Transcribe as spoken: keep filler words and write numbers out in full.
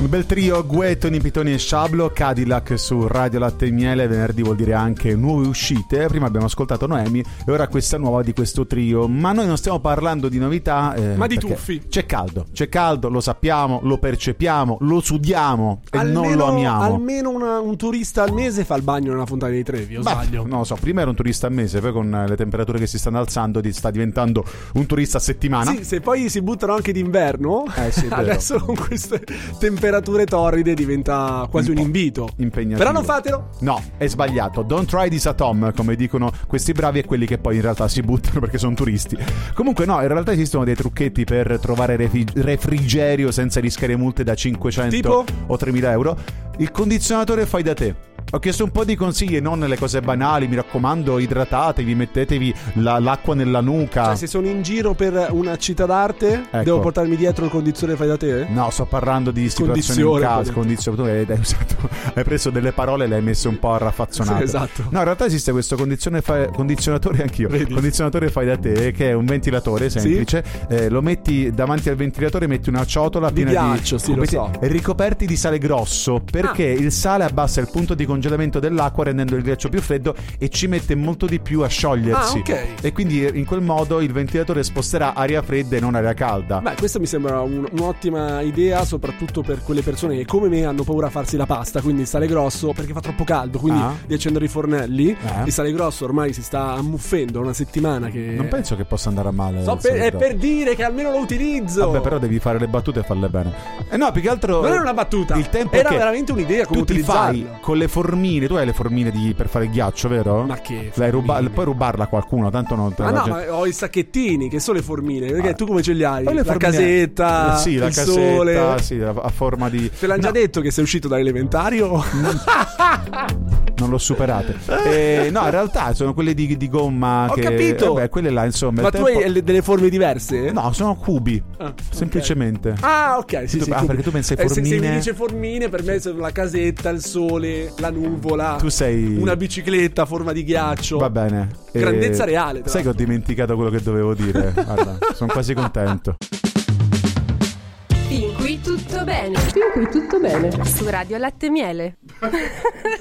Un bel trio, Gue, Tony Pitoni e Sciablo, Cadillac su Radio Latte e Miele. Venerdì vuol dire anche nuove uscite. Prima abbiamo ascoltato Noemi e ora questa nuova di questo trio. Ma noi non stiamo parlando di novità, eh, ma di tuffi. C'è caldo, c'è caldo, lo sappiamo, lo percepiamo, lo sudiamo e almeno, non lo amiamo. Almeno una, un turista al mese fa il bagno nella Fontana dei Trevi, o Beh, sbaglio? Non lo so, prima era un turista al mese, poi con le temperature che si stanno alzando sta diventando un turista a settimana. Sì, se poi si buttano anche d'inverno, eh sì, adesso con queste temperature torride diventa quasi un, un invito. Impegnativo. Però non fatelo. No, è sbagliato. Don't try this at home, come dicono questi bravi e quelli che poi in realtà si buttano perché sono turisti. Comunque no, in realtà esistono dei trucchetti per trovare refri- refrigerio senza rischiare multe da cinquecento tipo? O tremila euro. Il condizionatore fai da te. Ho chiesto un po' di consigli, non le cose banali, mi raccomando, idratatevi, mettetevi la, l'acqua nella nuca. Cioè, se sono in giro per una città d'arte, ecco. Devo portarmi dietro il condizionatore fai da te? No, sto parlando di situazioni in casa, condizione, hai, usato, hai preso delle parole e le hai messe un po' arraffazzonate. Sì, esatto. No, in realtà esiste questo fai, condizionatore, anch'io, Vedi. condizionatore fai da te, che è un ventilatore semplice, sì? eh, lo metti davanti al ventilatore, metti una ciotola di piena ghiaccio, di sì, lo so. ricoperti di sale grosso, perché ah. il sale abbassa il punto di congelamento dell'acqua rendendo il ghiaccio più freddo e ci mette molto di più a sciogliersi. Ah, ok. E quindi in quel modo il ventilatore sposterà aria fredda e non aria calda. Beh, questa mi sembra un, un'ottima idea, soprattutto per quelle persone che come me hanno paura a farsi la pasta, quindi il sale grosso perché fa troppo caldo, quindi ah. di accendere i fornelli. Eh. Il sale grosso ormai si sta ammuffendo, una settimana che non penso che possa andare a male. So per, è per dire che almeno lo utilizzo. Vabbè, però devi fare le battute e farle bene. Eh no, più che altro non è una battuta. Il tempo era che veramente un'idea come tu ti utilizzarlo. fai con le formine. Tu hai le formine di, per fare il ghiaccio, vero? Ma che Lei ruba, puoi rubarla a qualcuno, tanto non te ma la no, gente... ma ho i sacchettini che sono le formine. Perché ah. tu come ce li hai? La formine... casetta, sì, la il casetta, sole. sì, a, a forma di. Te l'hanno no. già detto che sei uscito dall'elementario? Non l'ho superate. Eh, no, in realtà sono quelle di, di gomma. Ho che, capito. Vabbè, quelle là, insomma. Ma tu tempo... hai delle forme diverse? No, sono cubi. Ah, semplicemente. Okay. Ah, ok. Sì, tu, sì, ah, perché tu pensi ai formine. Eh, se, se mi dice formine, per me sono la casetta, il sole, la nuvola. Tu sei. Una bicicletta a forma di ghiaccio. Va bene. Grandezza eh, reale. Sai che ho dimenticato quello che dovevo dire. Guarda, sono quasi contento. Fin qui tutto bene. Fin qui tutto bene. Su Radio Latte e Miele.